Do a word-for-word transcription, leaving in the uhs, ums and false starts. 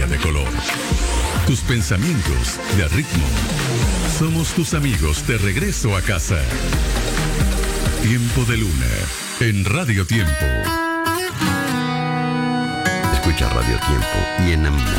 melodía de color. Tus pensamientos de ritmo. Somos tus amigos de regreso a casa. Tiempo de Luna en Radio Tiempo. Escucha Radio Tiempo y enamórate.